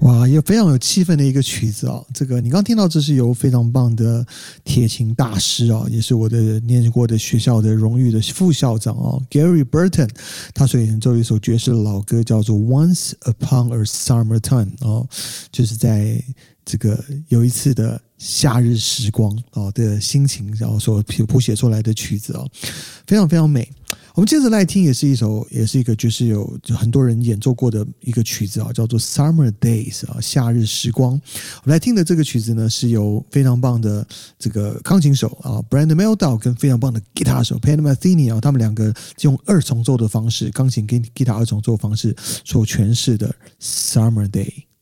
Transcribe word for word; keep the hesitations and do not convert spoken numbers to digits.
哇，也非常有气氛的一个曲子哦。这个你刚听到，这是由非常棒的铁琴大师哦，也是我的念过的学校的荣誉的副校长哦 ，Gary Burton， 他所演奏一首爵士的老歌，叫做《Once Upon a Summer Time》哦，就是在这个有一次的夏日时光哦的心情，然后所谱写出来的曲子哦，非常非常美。我们接着来听，也是一首，也是一个就是有很多人演奏过的一个曲子啊，叫做《Summer Days》啊，夏日时光。我们来听的这个曲子呢，是由非常棒的这个钢琴手啊 ，Brandon Meldau 跟非常棒的吉他手 Pat Metheny 啊，他们两个用二重奏的方式，钢琴跟吉他二重奏的方式所诠释的《Summer Day》。